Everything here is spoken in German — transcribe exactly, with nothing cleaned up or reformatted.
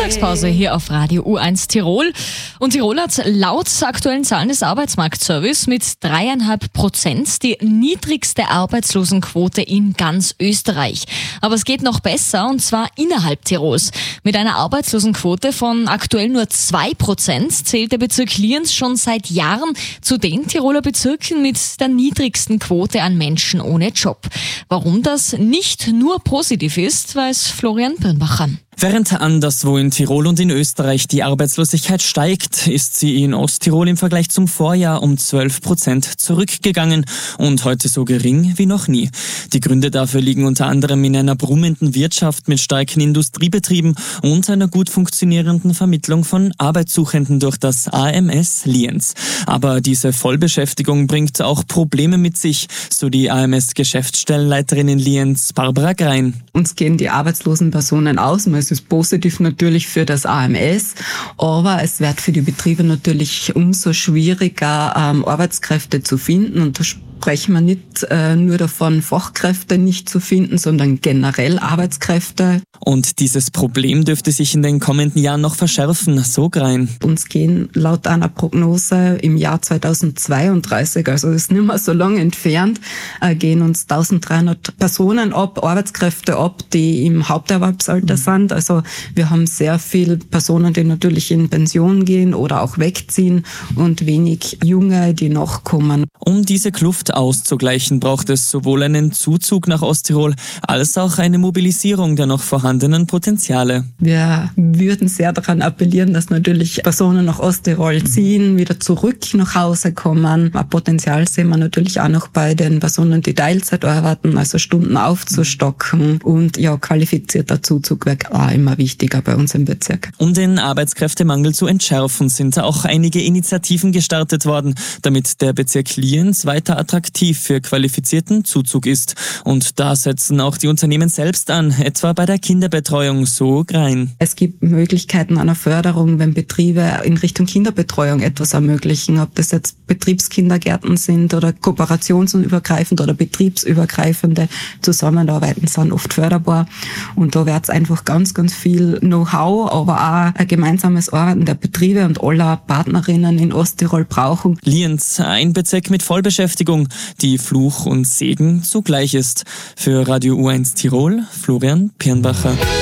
Mittagspause hier auf Radio U eins Tirol. Und Tirol hat laut aktuellen Zahlen des Arbeitsmarktservice mit dreieinhalb Prozent die niedrigste Arbeitslosenquote in ganz Österreich. Aber es geht noch besser, und zwar innerhalb Tirols. Mit einer Arbeitslosenquote von aktuell nur zwei Prozent zählt der Bezirk Lienz schon seit Jahren zu den Tiroler Bezirken mit der niedrigsten Quote an Menschen ohne Job. Warum das nicht nur positiv ist, weiß Florian Birnbacher. Während anderswo in Tirol und in Österreich die Arbeitslosigkeit steigt, ist sie in Osttirol im Vergleich zum Vorjahr um zwölf Prozent zurückgegangen und heute so gering wie noch nie. Die Gründe dafür liegen unter anderem in einer brummenden Wirtschaft mit starken Industriebetrieben und einer gut funktionierenden Vermittlung von Arbeitssuchenden durch das A M S Lienz. Aber diese Vollbeschäftigung bringt auch Probleme mit sich, so die A M S-Geschäftsstellenleiterin in Lienz, Barbara Grein. Uns gehen die arbeitslosen Personen aus. Es ist positiv natürlich für das A M S, aber es wird für die Betriebe natürlich umso schwieriger, ähm, Arbeitskräfte zu finden. Und da sprechen wir nicht äh, nur davon, Fachkräfte nicht zu finden, sondern generell Arbeitskräfte. Und dieses Problem dürfte sich in den kommenden Jahren noch verschärfen, so Grein. Uns gehen laut einer Prognose im Jahr zweitausendzweiunddreißig, also das ist nicht mehr so lange entfernt, äh, gehen uns eintausenddreihundert Personen ab, Arbeitskräfte ab, die im Haupterwerbsalter mhm. sind. Also wir haben sehr viele Personen, die natürlich in Pension gehen oder auch wegziehen und wenig Junge, die nachkommen. Um diese Kluft auszugleichen, braucht es sowohl einen Zuzug nach Osttirol als auch eine Mobilisierung der noch vorhandenen Potenziale. Wir würden sehr daran appellieren, dass natürlich Personen nach Osttirol ziehen, wieder zurück nach Hause kommen. Ein Potenzial sehen wir natürlich auch noch bei den Personen, die Teilzeit arbeiten, also Stunden aufzustocken. Und ja, qualifizierter Zuzug wäre auch immer wichtiger bei uns im Bezirk. Um den Arbeitskräftemangel zu entschärfen, sind auch einige Initiativen gestartet worden, damit der Bezirk Lienz weiter attraktiv für qualifizierten Zuzug ist. Und da setzen auch die Unternehmen selbst an, etwa bei der Kinderbetreuung, so Grein. Es gibt Möglichkeiten einer Förderung, wenn Betriebe in Richtung Kinderbetreuung etwas ermöglichen, ob das jetzt Betriebskindergärten sind oder kooperationsübergreifend oder betriebsübergreifende Zusammenarbeiten sind oft förderbar. Und da wird es einfach ganz, ganz viel Know-how, aber auch ein gemeinsames Arbeiten der Betriebe und aller Partnerinnen in Osttirol brauchen. Lienz, ein Bezirk mit Vollbeschäftigung, die Fluch und Segen zugleich ist. Für Radio U eins Tirol, Florian Birnbacher.